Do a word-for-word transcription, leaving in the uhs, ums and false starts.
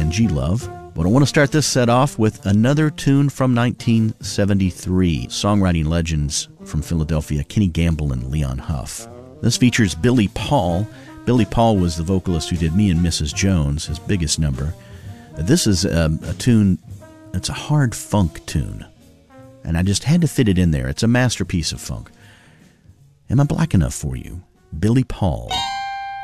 and G-Love. But I want to start this set off with another tune from nineteen seventy-three. Songwriting legends from Philadelphia, Kenny Gamble and Leon Huff. This features Billy Paul. Billy Paul was the vocalist who did Me and Missus Jones, his biggest number. This is um, a tune, it's a hard funk tune. And I just had to fit it in there. It's a masterpiece of funk. Am I black enough for you? Billy Paul.